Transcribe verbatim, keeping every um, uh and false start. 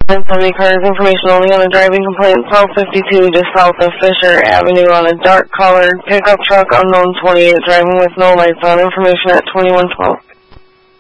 ten seventy cars, information only on a driving complaint, twelve fifty-two, just south of Fisher Avenue on a dark colored pickup truck, unknown twenty-eight, driving with no lights on, information at twenty-one twelve.